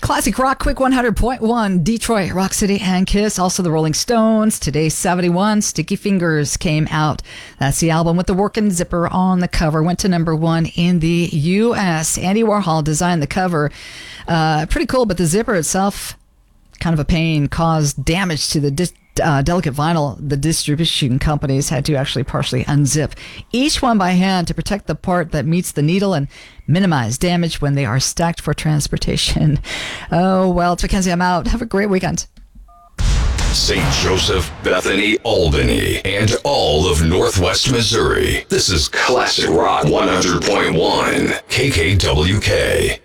Classic rock, quick 100.1, Detroit, Rock City, and Kiss. Also the Rolling Stones. Today, 71, Sticky Fingers came out. That's the album with the Workin' Zipper on the cover. Went to number 1 in the U.S. Andy Warhol designed the cover. Pretty cool, but the zipper itself, kind of a pain, caused damage to the delicate vinyl. The distribution companies had to actually partially unzip each one by hand to protect the part that meets the needle and minimize damage when they are stacked for transportation. Oh, well, it's Mackenzie. I'm out. Have a great weekend. St. Joseph, Bethany, Albany, and all of Northwest Missouri. This is Classic Rock 100.1 KKWK.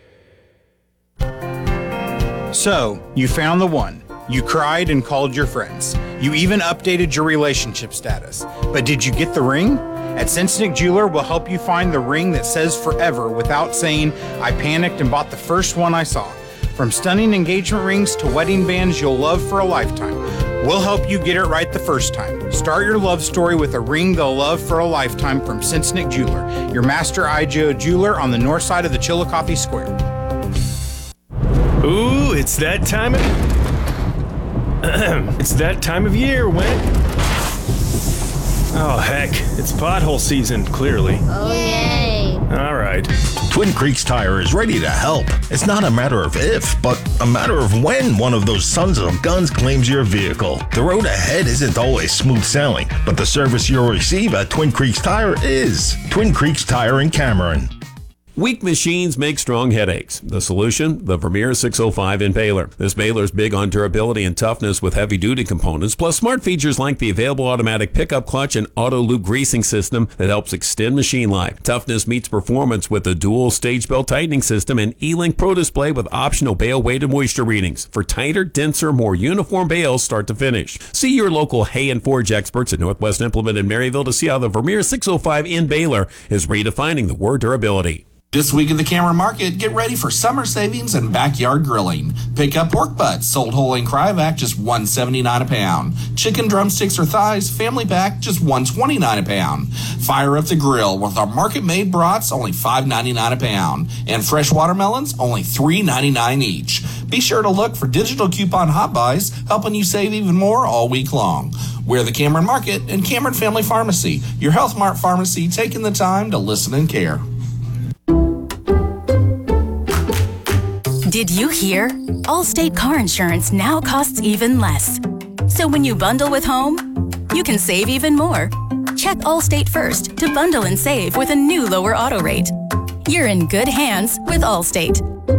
So, you found the one. You cried and called your friends. You even updated your relationship status. But did you get the ring? At Sensenig Jeweler, we'll help you find the ring that says forever without saying, I panicked and bought the first one I saw. From stunning engagement rings to wedding bands you'll love for a lifetime. We'll help you get it right the first time. Start your love story with a ring they'll love for a lifetime from Sensenig Jeweler, your master IGO jeweler on the north side of the Chillicothe Square. Ooh, it's that time of year when... Oh, heck. It's pothole season, clearly. Oh, yay. All right. Twin Creeks Tire is ready to help. It's not a matter of if, but a matter of when one of those sons of guns claims your vehicle. The road ahead isn't always smooth sailing, but the service you'll receive at Twin Creeks Tire is. Twin Creeks Tire in Cameron. Weak machines make strong headaches. The solution? The Vermeer 605 in Baylor. This baler is big on durability and toughness with heavy-duty components, plus smart features like the available automatic pickup clutch and auto-loop greasing system that helps extend machine life. Toughness meets performance with a dual stage belt tightening system and E-Link Pro display with optional bale weight and moisture readings for tighter, denser, more uniform bales start to finish. See your local Hay and Forge experts at Northwest Implement in Maryville to see how the Vermeer 605 in Baylor is redefining the word durability. This week in the Cameron Market, get ready for summer savings and backyard grilling. Pick up pork butts, sold whole in Cryovac, just $1.79 a pound. Chicken drumsticks or thighs, family pack, just $1.29 a pound. Fire up the grill with our market-made brats, only $5.99 a pound. And fresh watermelons, only $3.99 each. Be sure to look for digital coupon hot buys, helping you save even more all week long. We're the Cameron Market and Cameron Family Pharmacy, your Health Mart pharmacy taking the time to listen and care. Did you hear? Allstate car insurance now costs even less. So when you bundle with home, you can save even more. Check Allstate first to bundle and save with a new lower auto rate. You're in good hands with Allstate.